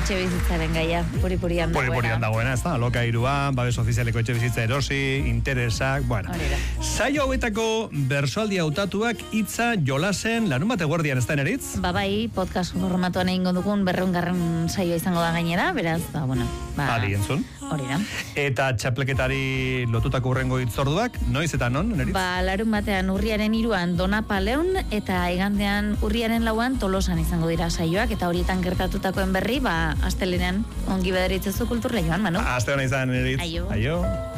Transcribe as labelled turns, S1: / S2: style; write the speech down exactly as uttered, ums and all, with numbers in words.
S1: etxe bizitzaren gaia, puri-purian dagoena.
S2: Puri-purian dagoena, ez da, alokairuan, babes ofizialeko etxe bizitza erosi, interesak, bueno. Saio hauetako bersoaldi hautatuak hitza jolasen larun bat eguerdian, ez da Eneritz?
S1: Ba bai, podcast formatuan egingo dugun berreungarren saioa izango da gainera, beraz, ba, bueno. Ba,
S2: Adi entzun.
S1: Hori da.
S2: Eta txapleketari lotutako hurrengo hitzorduak, noiz eta non, Eneritz?
S1: Ba, larun batean urriaren hiruan Donapaleun, eta igandean urriaren lauan Tolosan izango dira saioak, eta horietan gertatutakoen berri, ba, astelenean ongi bederitzezu kulturleioan, Manu.
S2: Aste hona izan, Eneritz.
S1: Aio.
S2: Aio.